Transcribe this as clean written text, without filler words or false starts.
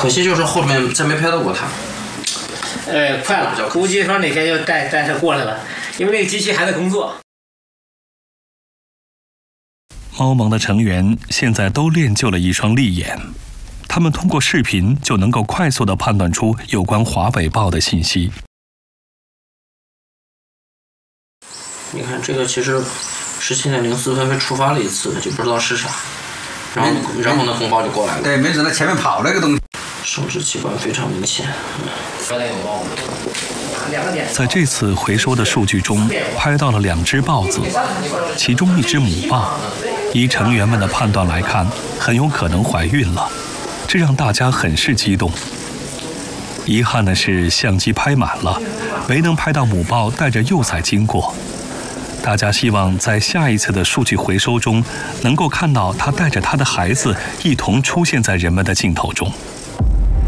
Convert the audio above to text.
可惜就是后面再没拍到过它。 快了，估计说哪天就带它过来了，因为那个机器还在工作。 猫盟的成员现在都练就了一双利眼，他们通过视频就能够快速地判断出有关华北豹的信息。 你看这个其实17:04被触发了一次，就不知道是啥，然后呢红豹就过来了。 对，没准在前面跑那个东西。 生殖器官非常明显。 在这次回收的数据中，拍到了2只豹子，其中一只母豹，依成员们的判断来看，很有可能怀孕了，这让大家很是激动。遗憾的是，相机拍满了，没能拍到母豹带着幼崽经过。大家希望在下一次的数据回收中，能够看到它带着它的孩子一同出现在人们的镜头中。